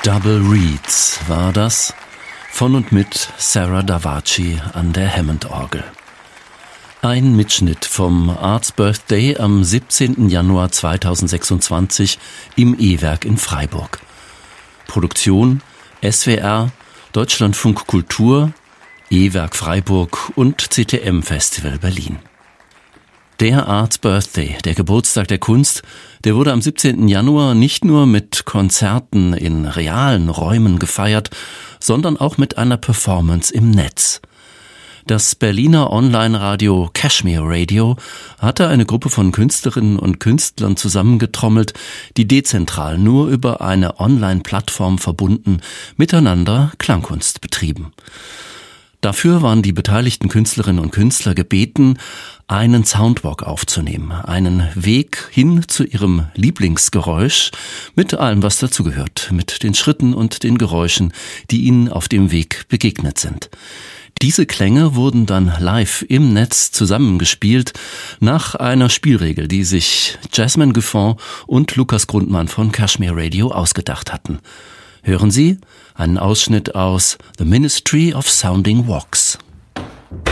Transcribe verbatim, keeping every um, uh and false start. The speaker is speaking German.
Double Reeds war das, von und mit Sarah Davachi an der Hammond-Orgel. Ein Mitschnitt vom Arts Birthday am siebzehnten Januar zweitausendsechsundzwanzig im E-Werk in Freiburg. Produktion S W R, Deutschlandfunk Kultur, E-Werk Freiburg und C T M Festival Berlin. Der Arts Birthday, der Geburtstag der Kunst, der wurde am siebzehnten Januar nicht nur mit Konzerten in realen Räumen gefeiert, sondern auch mit einer Performance im Netz. Das Berliner Online-Radio Kashmir Radio hatte eine Gruppe von Künstlerinnen und Künstlern zusammengetrommelt, die dezentral nur über eine Online-Plattform verbunden miteinander Klangkunst betrieben. Dafür waren die beteiligten Künstlerinnen und Künstler gebeten, einen Soundwalk aufzunehmen, einen Weg hin zu ihrem Lieblingsgeräusch mit allem, was dazugehört, mit den Schritten und den Geräuschen, die ihnen auf dem Weg begegnet sind. Diese Klänge wurden dann live im Netz zusammengespielt nach einer Spielregel, die sich Jasmine Guffin und Lukas Grundmann von Kashmir Radio ausgedacht hatten. Hören Sie einen Ausschnitt aus The Ministry of Sounding Walks.